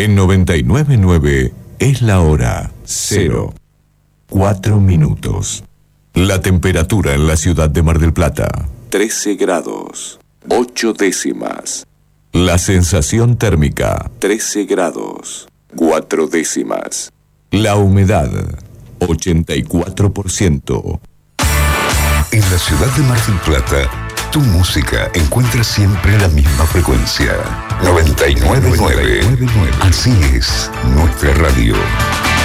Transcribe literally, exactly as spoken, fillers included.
En noventa y nueve punto nueve es la hora cero, cuatro minutos. La temperatura en la ciudad de Mar del Plata, trece grados, ocho décimas. La sensación térmica, trece grados, cuatro décimas. La humedad, ochenta y cuatro por ciento. En la ciudad de Mar del Plata, tu música encuentra siempre la misma frecuencia. noventa y nueve punto nueve. Así es nuestra radio.